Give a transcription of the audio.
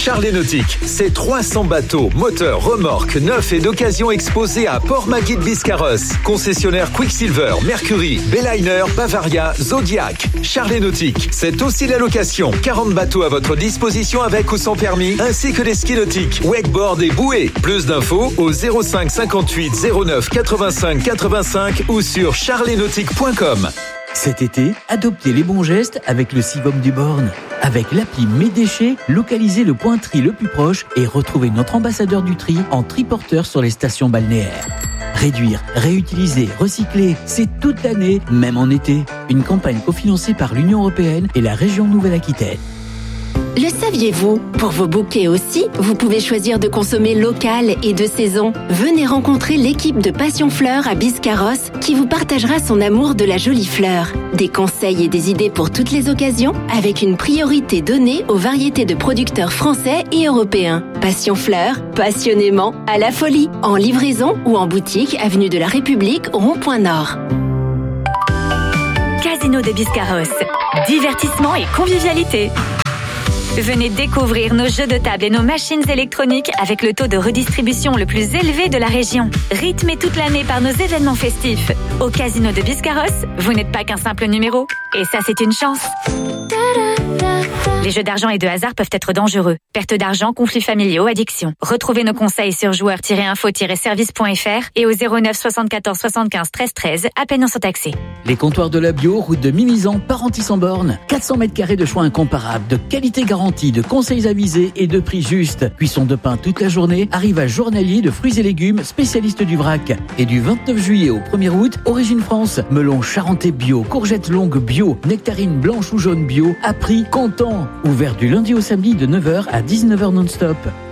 Charlet Nautique, c'est 300 bateaux, moteurs, remorques, neufs et d'occasion exposés à Port-Magui-de-Biscarrosse. Concessionnaire Quicksilver, Mercury, Bayliner, Bavaria, Zodiac. Charlet Nautique, c'est aussi la location. 40 bateaux à votre disposition avec ou sans permis, ainsi que les skis nautiques, wakeboard et bouées. Plus d'infos au 05 58 09 85 85 ou sur charletnautique.com. Cet été, adoptez les bons gestes avec le Sivom du Born. Avec l'appli Mes Déchets, localisez le point tri le plus proche et retrouvez notre ambassadeur du tri en triporteur sur les stations balnéaires. Réduire, réutiliser, recycler, c'est toute l'année, même en été. Une campagne cofinancée par l'Union européenne et la région Nouvelle-Aquitaine. Le saviez-vous? Pour vos bouquets aussi, vous pouvez choisir de consommer local et de saison. Venez rencontrer l'équipe de Passion Fleurs à Biscarrosse qui vous partagera son amour de la jolie fleur. Des conseils et des idées pour toutes les occasions avec une priorité donnée aux variétés de producteurs français et européens. Passion Fleurs, passionnément à la folie. En livraison ou en boutique, avenue de la République, rond-point Nord. Casino de Biscarrosse. Divertissement et convivialité. Venez découvrir nos jeux de table et nos machines électroniques avec le taux de redistribution le plus élevé de la région. Rythmé toute l'année par nos événements festifs. Au Casino de Biscarrosse, vous n'êtes pas qu'un simple numéro. Et ça, c'est une chance. Les jeux d'argent et de hasard peuvent être dangereux. Perte d'argent, conflits familiaux, addiction. Retrouvez nos conseils sur joueurs-info-service.fr et au 09 74 75 13 13, appel non surtaxé. Les comptoirs de la Bio, route de Mimizan, Parentis en borne. 400 mètres carrés de choix incomparables, de qualité garantie, de conseils avisés et de prix justes. Cuisson de pain toute la journée, arrivage journalier de fruits et légumes, spécialiste du vrac. Et du 29 juillet au 1er août, Origine France, melon charentais bio, courgettes longues bio, nectarines blanches ou jaunes bio, à prix comptant. Ouvert du lundi au samedi de 9h à 19h non-stop.